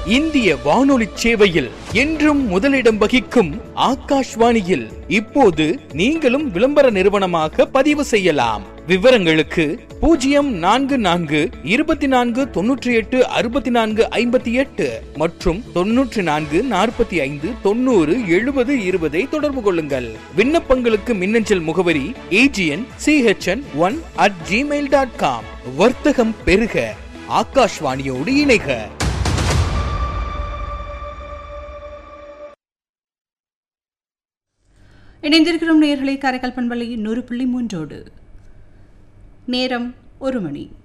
இந்திய வானொலி சேவையில் என்றும் முதலிடம் வகிக்கும் ஆகாஷ்வாணியில் இப்போது நீங்களும் விளம்பர நிறுவனமாக பதிவு செய்யலாம். விவரங்களுக்கு 0424286458 மற்றும் 9445907020 தொடர்பு கொள்ளுங்கள். விண்ணப்பங்களுக்கு மின்னஞ்சல் முகவரி agn.chn1@gmail.com. வர்த்தகம் பெருக, ஆகாஷ்வாணியோடு இணைக. இணைந்திருக்கிறோம் நேயர்களை. காரைக்கால் பண்பலை 100.3 நேரம் 1 மணி.